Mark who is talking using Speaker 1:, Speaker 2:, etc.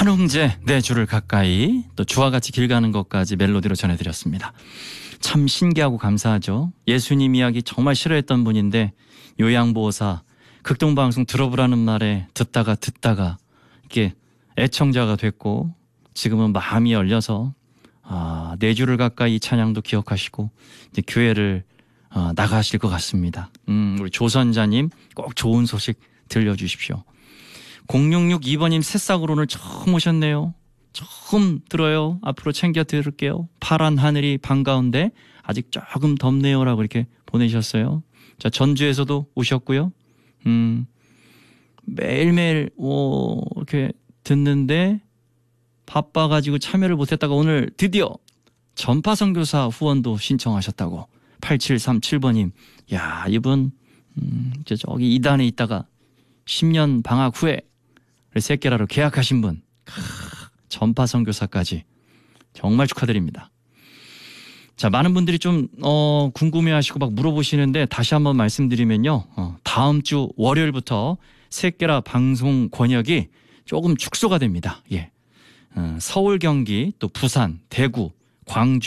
Speaker 1: 한웅재 내 주를 가까이, 또 주와 같이 길 가는 것까지 멜로디로 전해드렸습니다. 참 신기하고 감사하죠. 예수님 이야기 정말 싫어했던 분인데 요양보호사 극동방송 들어보라는 말에 듣다가 이렇게 애청자가 됐고, 지금은 마음이 열려서 내 주를 가까이 찬양도 기억하시고 이제 교회를 나가실 것 같습니다. 우리 조선자님 꼭 좋은 소식 들려주십시오. 0662번님 새싹으로 오늘 처음 오셨네요. 처음 들어요. 앞으로 챙겨 들을게요. 파란 하늘이 반가운데 아직 조금 덥네요 라고 이렇게 보내셨어요. 자, 전주에서도 오셨고요. 매일매일 이렇게 듣는데 바빠가지고 참여를 못했다가 오늘 드디어 전파선교사 후원도 신청하셨다고 8737번님. 야, 이분 저기 이단에 있다가 10년 방학 후에 새끼라로 계약하신 분, 전파선교사까지 정말 축하드립니다. 자, 많은 분들이 좀 궁금해하시고 막 물어보시는데 다시 한번 말씀드리면요, 다음 주 월요일부터 새끼라 방송 권역이 조금 축소가 됩니다. 예, 서울, 경기, 또 부산, 대구, 광주